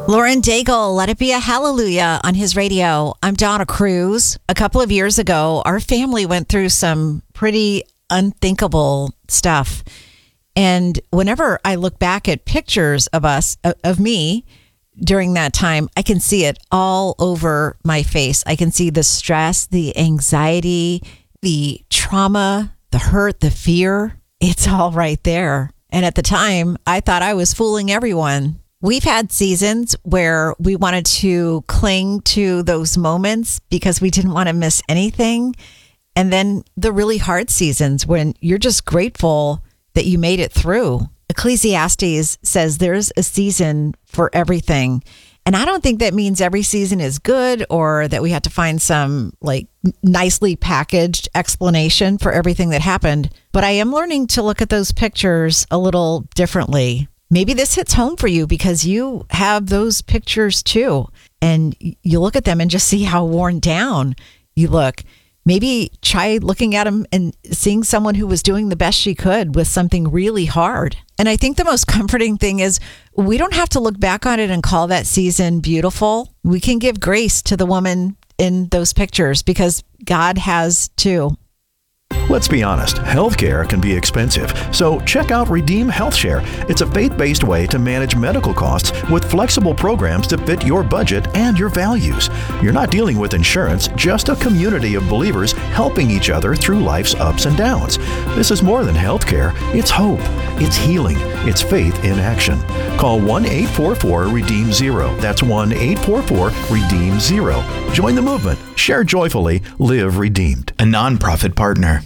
Lauren Daigle, Let It Be a Hallelujah on his radio. I'm Donna Cruz. A couple of years ago, our family went through some pretty unthinkable stuff. And whenever I look back at pictures of us, of me during that time, I can see it all over my face. I can see the stress, the anxiety, the trauma, the hurt, the fear. It's all right there. And at the time, I thought I was fooling everyone. We've had seasons where we wanted to cling to those moments because we didn't want to miss anything. And then the really hard seasons when you're just grateful that you made it through. Ecclesiastes says there's a season for everything. And I don't think that means every season is good or that we have to find some like nicely packaged explanation for everything that happened. But I am learning to look at those pictures a little differently. Maybe this hits home for you because you have those pictures too. And you look at them and just see how worn down you look. Maybe try looking at them and seeing someone who was doing the best she could with something really hard. And I think the most comforting thing is we don't have to look back on it and call that season beautiful. We can give grace to the woman in those pictures because God has too. Let's be honest, healthcare can be expensive, so check out Redeem HealthShare. It's a faith-based way to manage medical costs with flexible programs to fit your budget and your values. You're not dealing with insurance, just a community of believers helping each other through life's ups and downs. This is more than healthcare. It's hope. It's healing. It's faith in action. Call 1-844-REDEEM-0. That's 1-844-REDEEM-0. Join the movement. Share joyfully. Live redeemed. A nonprofit partner.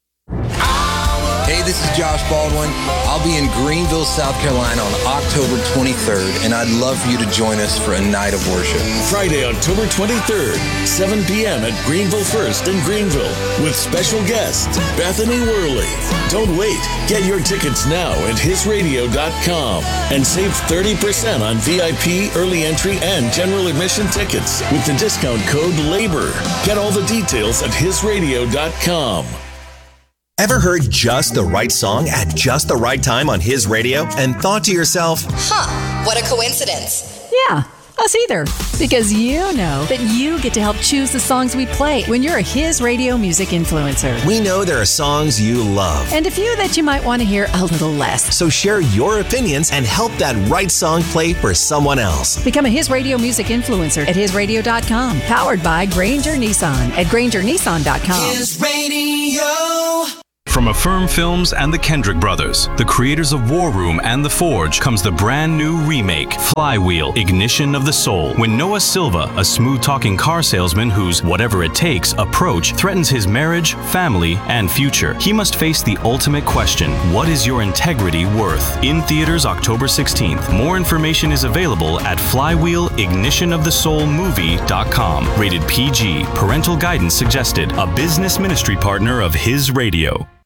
Hey, this is Josh Baldwin. I'll be in Greenville, South Carolina on October 23rd, and I'd love for you to join us for a night of worship. Friday, October 23rd, 7 p.m. at Greenville First in Greenville with special guest Bethany Worley. Don't wait. Get your tickets now at hisradio.com and save 30% on VIP, early entry, and general admission tickets with the discount code LABOR. Get all the details at hisradio.com. Ever heard just the right song at just the right time on his radio and thought to yourself, what a coincidence. Yeah, us either. Because you know that you get to help choose the songs we play when you're a His Radio music influencer. We know there are songs you love. And a few that you might want to hear a little less. So share your opinions and help that right song play for someone else. Become a His Radio music influencer at hisradio.com. Powered by Granger Nissan at grangernissan.com. His Radio. From Affirm Films and the Kendrick Brothers, the creators of War Room and The Forge, comes the brand new remake, Flywheel, Ignition of the Soul. When Noah Silva, a smooth-talking car salesman whose whatever it takes approach threatens his marriage, family, and future, he must face the ultimate question: what is your integrity worth? In theaters October 16th. More information is available at flywheelignitionofthesoulmovie.com. Rated PG. Parental guidance suggested. A business ministry partner of His Radio.